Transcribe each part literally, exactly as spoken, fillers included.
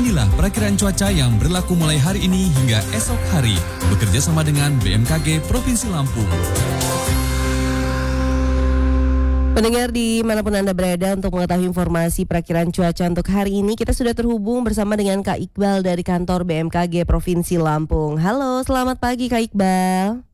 Inilah perakiraan cuaca yang berlaku mulai hari ini hingga esok hari, bekerja sama dengan B M K G Provinsi Lampung. Pendengar dimanapun Anda berada, untuk mengetahui informasi perakiraan cuaca untuk hari ini, kita sudah terhubung bersama dengan Kak Iqbal dari kantor B M K G Provinsi Lampung. Halo, selamat pagi Kak Iqbal.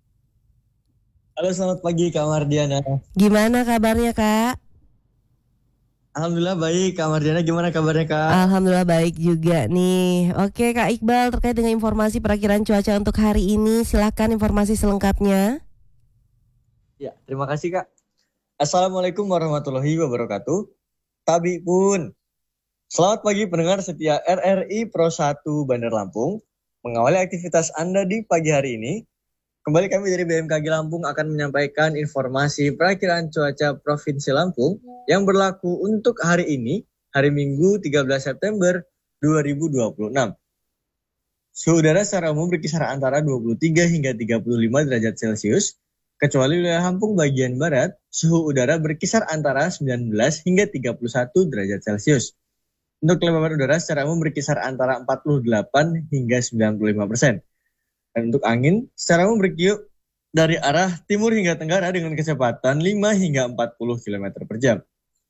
Halo, selamat pagi Kak Mardiana. Gimana kabarnya Kak? Alhamdulillah baik. Kak Mardiana gimana kabarnya Kak? Alhamdulillah baik juga nih. Oke Kak Iqbal, terkait dengan informasi perakiraan cuaca untuk hari ini, silakan informasi selengkapnya. Ya, terima kasih Kak. Assalamualaikum warahmatullahi wabarakatuh. Tabi pun. Selamat pagi pendengar setia R R I Pro satu Bandar Lampung. Mengawali aktivitas Anda di pagi hari ini, kembali kami dari B M K G Lampung akan menyampaikan informasi perakiraan cuaca Provinsi Lampung yang berlaku untuk hari ini, hari Minggu tiga belas September dua ribu dua puluh enam. Suhu udara secara umum berkisar antara dua puluh tiga hingga tiga puluh lima derajat Celcius. Kecuali wilayah Lampung bagian barat, suhu udara berkisar antara sembilan belas hingga tiga puluh satu derajat Celcius. Untuk kelembaban udara secara umum berkisar antara empat puluh delapan hingga sembilan puluh lima persen. Dan untuk angin secara umum bertiup dari arah timur hingga tenggara dengan kecepatan lima hingga empat puluh kilometer per jam.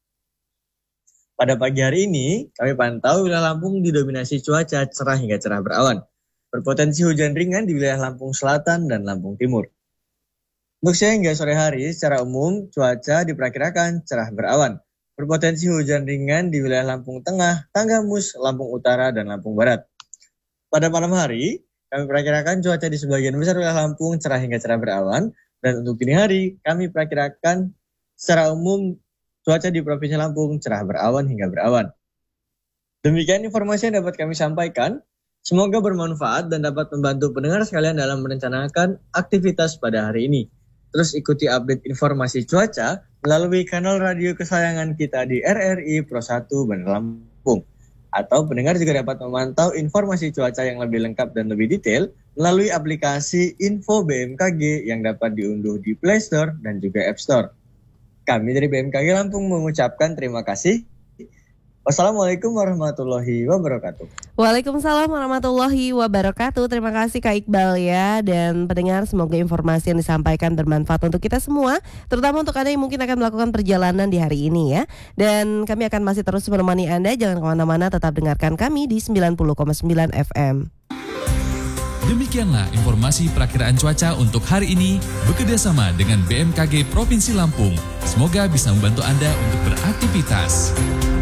Pada pagi hari ini, kami pantau wilayah Lampung didominasi cuaca cerah hingga cerah berawan. Berpotensi hujan ringan di wilayah Lampung Selatan dan Lampung Timur. Untuk siang hingga sore hari, secara umum cuaca diperkirakan cerah berawan. Berpotensi hujan ringan di wilayah Lampung Tengah, Tanggamus, Lampung Utara, dan Lampung Barat. Pada malam hari, kami perkirakan cuaca di sebagian besar wilayah Lampung cerah hingga cerah berawan. Dan untuk dini hari, kami perkirakan secara umum cuaca di Provinsi Lampung cerah berawan hingga berawan. Demikian informasi yang dapat kami sampaikan. Semoga bermanfaat dan dapat membantu pendengar sekalian dalam merencanakan aktivitas pada hari ini. Terus ikuti update informasi cuaca melalui kanal radio kesayangan kita di R R I Pro satu Bandar Lampung. Atau pendengar juga dapat memantau informasi cuaca yang lebih lengkap dan lebih detail melalui aplikasi Info B M K G yang dapat diunduh di Play Store dan juga App Store. Kami dari B M K G Lampung mengucapkan terima kasih. Wassalamualaikum warahmatullahi wabarakatuh. Waalaikumsalam warahmatullahi wabarakatuh. Terima kasih Kak Iqbal ya. Dan pendengar, semoga informasi yang disampaikan bermanfaat untuk kita semua, terutama untuk Anda yang mungkin akan melakukan perjalanan di hari ini ya. Dan kami akan masih terus menemani Anda. Jangan kemana-mana, tetap dengarkan kami di sembilan puluh koma sembilan F M. Demikianlah informasi perakiraan cuaca untuk hari ini bekerjasama dengan B M K G Provinsi Lampung. Semoga bisa membantu Anda untuk beraktivitas.